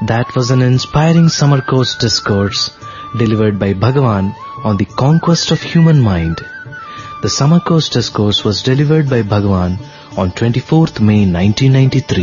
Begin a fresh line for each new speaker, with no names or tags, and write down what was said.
That was an inspiring summer course discourse delivered by Bhagavan on the conquest of human mind. The summer course discourse was delivered by Bhagavan on 24th May 1993.